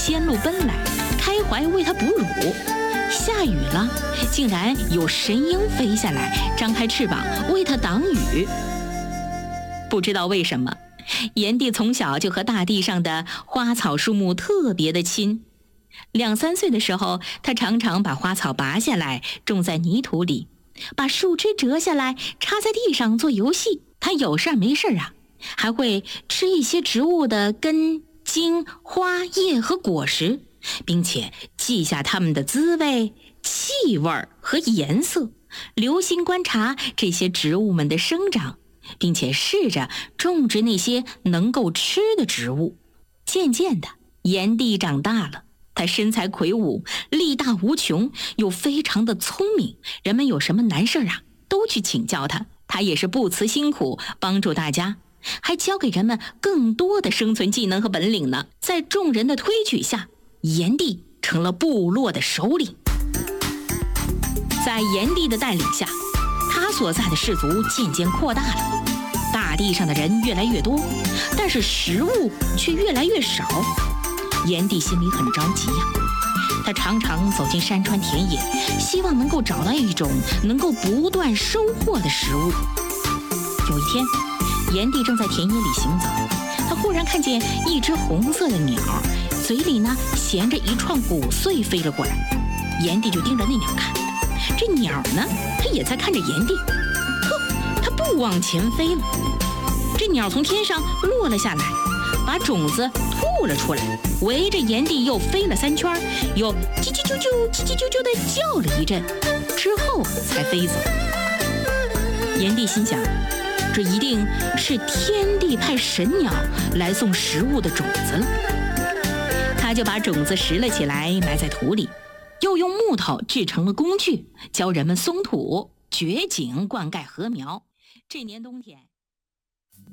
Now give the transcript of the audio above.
先路奔来，开怀为他哺乳。下雨了，竟然有神鹰飞下来，张开翅膀为他挡雨。不知道为什么，炎帝从小就和大地上的花草树木特别的亲。2、3岁的时候，他常常把花草拔下来种在泥土里，把树枝折下来插在地上做游戏。他有事没事还会吃一些植物的根、茎、花、叶和果实，并且记下它们的滋味、气味和颜色，留心观察这些植物们的生长，并且试着种植那些能够吃的植物。渐渐的，炎帝长大了，他身材魁梧，力大无穷，又非常的聪明，人们有什么难事都去请教他，他也是不辞辛苦帮助大家，还教给人们更多的生存技能和本领呢。在众人的推举下，炎帝成了部落的首领。在炎帝的带领下，他所在的氏族渐渐扩大了，大地上的人越来越多，但是食物却越来越少。炎帝心里很着急他常常走进山川田野，希望能够找到一种能够不断收获的食物。有一天，炎帝正在田野里行走，他忽然看见一只红色的鸟，嘴里呢衔着一串谷穗飞了过来。炎帝就盯着那鸟看，这鸟呢，它也在看着炎帝，它不往前飞了。这鸟从天上落了下来，把种子吐了出来，围着炎帝又飞了3圈，又叽叽啾啾叽叽啾啾地叫了一阵，之后才飞走。炎帝心想，这一定是天帝派神鸟来送食物的种子了。他就把种子拾了起来，埋在土里，又用木头制成了工具，教人们松土、掘井、灌溉禾苗。这年冬天